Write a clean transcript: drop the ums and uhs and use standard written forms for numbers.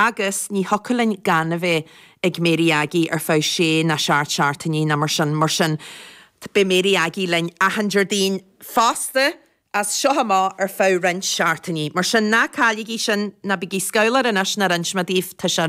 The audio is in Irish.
agus ní hocailin gan a bheith ag méri agi fá sé na seartaní na mar sin be méri agi lein ahanjardín fásta as seohamá fá rint seartaní. Mar sin na cáligí sin na bigí scoilar in as na rinsmadíh tá se